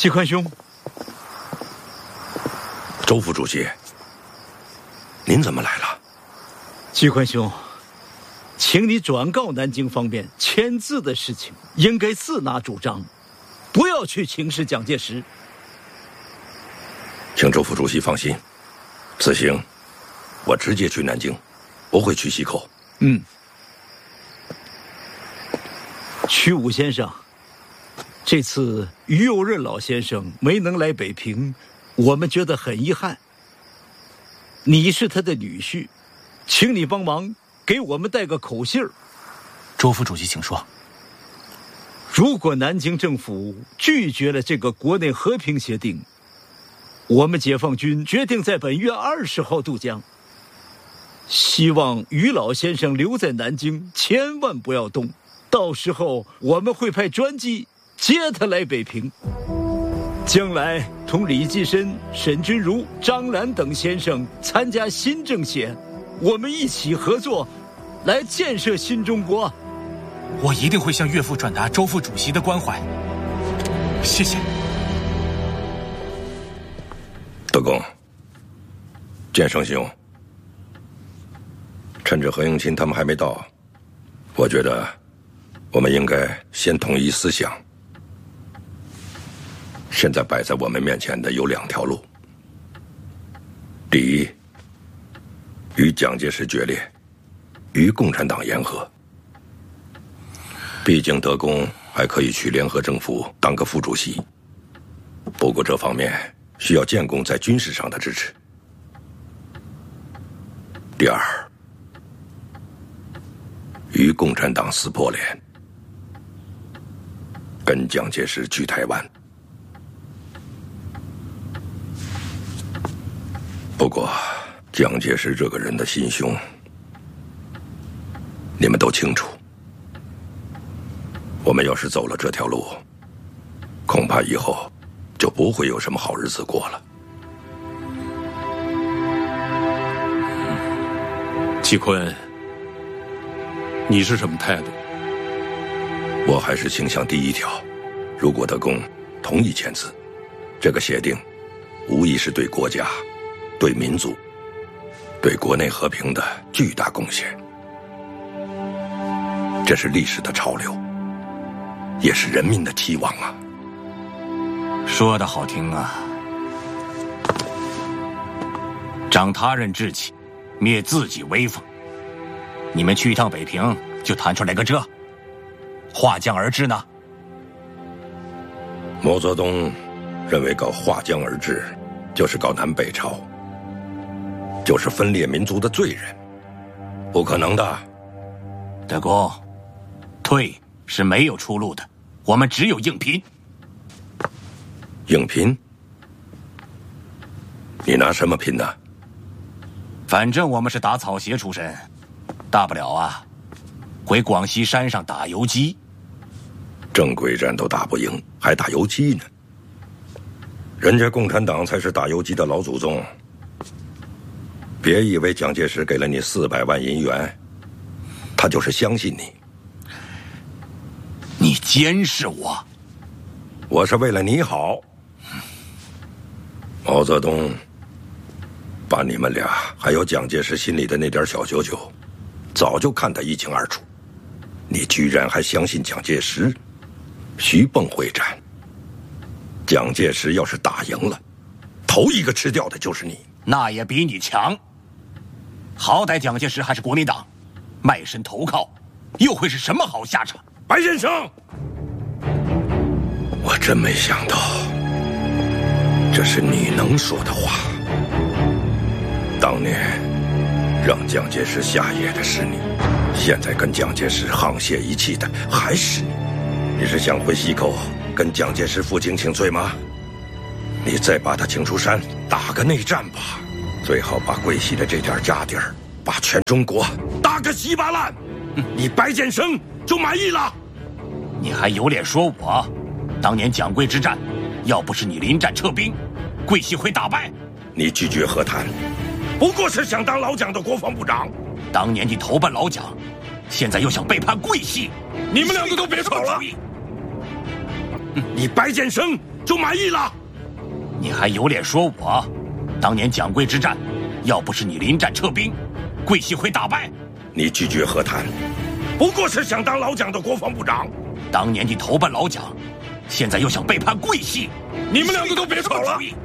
季宽兄， 周副主席，您怎么来了？ 季宽兄，请你转告南京方面，签字的事情应该自拿主张，不要去请示蒋介石。 请周副主席放心，此行我直接去南京，不会去西口。 曲武先生，这次于右任老先生没能来北平，我们觉得很遗憾。你是他的女婿，请你帮忙给我们带个口信儿。 周副主席，请说。 如果南京政府拒绝了这个国内和平协定，我们解放军决定在本月20号渡江。希望于老先生留在南京，千万不要动。到时候我们会派专机接他来北平。将来同李济深、沈钧儒、张澜等先生参加新政协，我们一起合作，来建设新中国。 我一定会向岳父转达周副主席的关怀。谢谢。 德公，建生兄，趁着何应钦他们还没到，我觉得我们应该先统一思想。现在摆在我们面前的有2条路：第一，与蒋介石决裂，与共产党言和。毕竟德公还可以去联合政府当个副主席，不过这方面需要建功在军事上的支持。第二，与共产党撕破脸，跟蒋介石去台湾。不过蒋介石这个人的心胸你们都清楚，我们要是走了这条路，恐怕以后就不会有什么好日子过了。 季坤，你是什么态度？ 我还是倾向第一条。如果德公同意签字，这个协定无疑是对国家、对民族、对国内和平的巨大贡献。这是历史的潮流，也是人民的期望啊。 说得好听啊，长他人志气，灭自己威风。你们去一趟北平，就谈出来个这，划江而治呢？ 毛泽东认为搞划江而治就是搞南北朝，就是分裂民族的罪人，不可能的。 德公，退是没有出路的，我们只有硬拼。 硬拼？你拿什么拼呢？ 反正我们是打草鞋出身，大不了啊，回广西山上打游击。 正规战都打不赢，还打游击呢？人家共产党才是打游击的老祖宗。别以为蒋介石给了你400万银元，他就是相信你。 你监视我？ 我是为了你好。毛泽东把你们俩还有蒋介石心里的那点小九九，早就看得一清二楚。你居然还相信蒋介石？徐蚌会战，蒋介石要是打赢了，头一个吃掉的就是你。 那也比你强。好歹蒋介石还是国民党，卖身投靠，又会是什么好下场？ 白先生，我真没想到，这是你能说的话。当年让蒋介石下野的是你，现在跟蒋介石沆瀣一气的还是你。你是想回西口跟蒋介石负荆请罪吗？你再把他请出山，打个内战吧，最好把桂系的这点家底儿，把全中国打个稀巴烂，你白建生就满意了。 你还有脸说我？当年蒋桂之战，要不是你临战撤兵，桂系会打败。 你拒绝和谈，不过是想当老蒋的国防部长。 当年你投奔老蒋，现在又想背叛桂系， 你们两个都别吵了。 你白剑生就满意了？ 你还有脸说我？当年蒋贵之战，要不是你临战撤兵，贵系会大败。 你拒绝和谈，不过是想当老蒋的国防部长。 当年你投奔老蒋，现在又想背叛贵系， 你们两个都别吵了！